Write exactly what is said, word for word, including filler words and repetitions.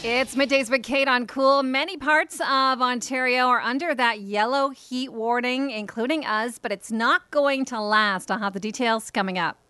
It's middays with Kate on Cool. Many parts of Ontario are under that yellow heat warning, including us, but it's not going to last. I'll have the details coming up.